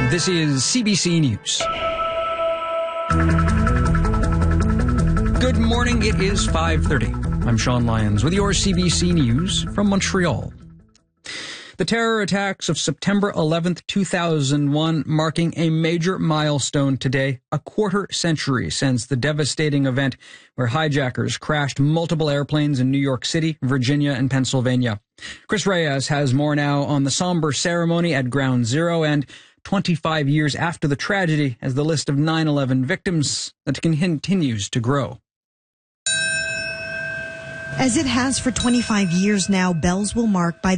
This is CBC News. Good morning. It is 5:30. I'm Sean Lyons with your CBC News from Montreal. The terror attacks of September 11th, 2001, marking a major milestone today, a quarter century since the devastating event where hijackers crashed multiple airplanes in New York City, Virginia, and Pennsylvania. Chris Reyes has more now on the somber ceremony at Ground Zero and 25 years after the tragedy as the list of 9/11 victims that continues to grow. As it has for 25 years now, bells will mark by